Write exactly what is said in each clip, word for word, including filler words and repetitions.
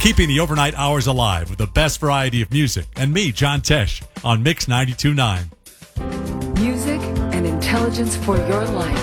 keeping the overnight hours alive with the best variety of music. And me, John Tesh, on Mix ninety-two point nine. Music and intelligence for your life.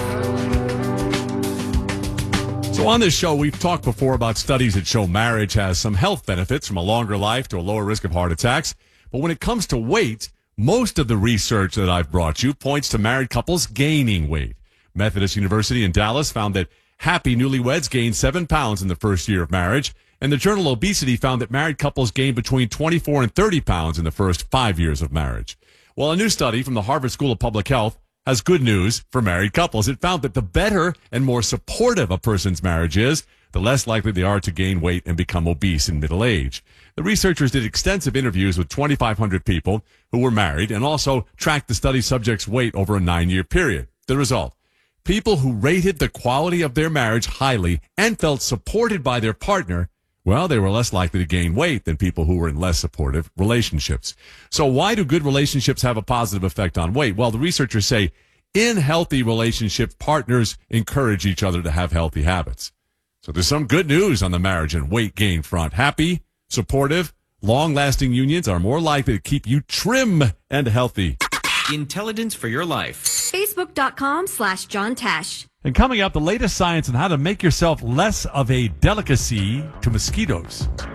So on this show, we've talked before about studies that show marriage has some health benefits, from a longer life to a lower risk of heart attacks. But when it comes to weight, most of the research that I've brought you points to married couples gaining weight. Methodist University in Dallas found that happy newlyweds gained seven pounds in the first year of marriage, and the journal Obesity found that married couples gained between twenty-four and thirty pounds in the first five years of marriage. Well, a new study from the Harvard School of Public Health has good news for married couples. It found that the better and more supportive a person's marriage is, the less likely they are to gain weight and become obese in middle age. The researchers did extensive interviews with twenty-five hundred people who were married and also tracked the study subjects' weight over a nine-year period. The result: people who rated the quality of their marriage highly and felt supported by their partner, well, they were less likely to gain weight than people who were in less supportive relationships. So why do good relationships have a positive effect on weight? Well, the researchers say in healthy relationships, partners encourage each other to have healthy habits. So there's some good news on the marriage and weight gain front. Happy, supportive, long-lasting unions are more likely to keep you trim and healthy. Intelligence for your life. Facebook.com slash John Tesh. And coming up, the latest science on how to make yourself less of a delicacy to mosquitoes.